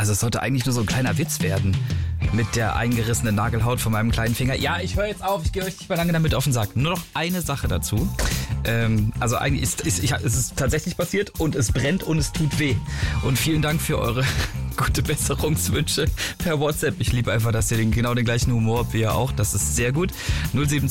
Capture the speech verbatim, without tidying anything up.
Also es sollte eigentlich nur so ein kleiner Witz werden. Mit der eingerissenen Nagelhaut von meinem kleinen Finger. Ja, ich höre jetzt auf, ich gehe euch nicht mehr lange damit auf den Sack. Nur noch eine Sache dazu. Ähm, also eigentlich ist, ist ich, es ist tatsächlich passiert und es brennt und es tut weh. Und vielen Dank für eure gute Besserungswünsche per WhatsApp. Ich liebe einfach, dass ihr den, genau den gleichen Humor habt wie ihr auch. Das ist sehr gut. null sieben